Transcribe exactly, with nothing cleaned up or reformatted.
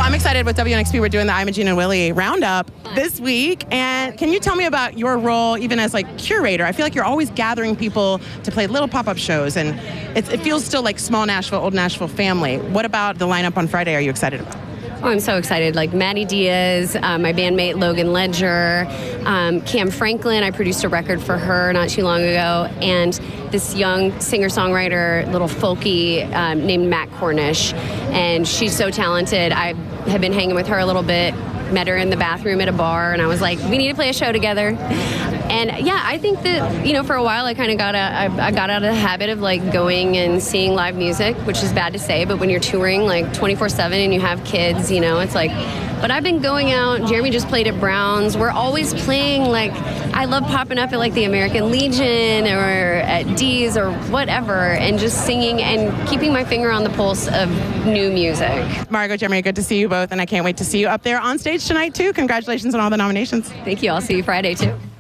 I'm excited with W N X P. We're doing the Imogene and Willie Roundup this week. And can you tell me about your role even as like curator? I feel like you're always gathering people to play little pop-up shows, and it's, it feels still like small Nashville, old Nashville family. What about the lineup on Friday are you excited about? Oh, I'm so excited. Like Maddie Diaz, uh, my bandmate Logan Ledger, um, Cam Franklin. I produced a record for her not too long ago, and this young singer-songwriter, little folky, um, named Matt Cornish, and she's so talented. I have been hanging with her a little bit. Met her in the bathroom at a bar, and I was like, we need to play a show together. And yeah, I think that, you know, for a while I kind of got a, I, I got out of the habit of like going and seeing live music, which is bad to say, but when you're touring like twenty-four seven and you have kids, you know, it's like, but I've been going out. Jeremy just played at Browns. We're always playing, like, I love popping up at like the American Legion or at D's or whatever, and just singing and keeping my finger on the pulse of new music. Margot, Jeremy, good to see you both, and I can't wait to see you up there on stage tonight too. Congratulations on all the nominations. Thank you. I'll see you Friday too.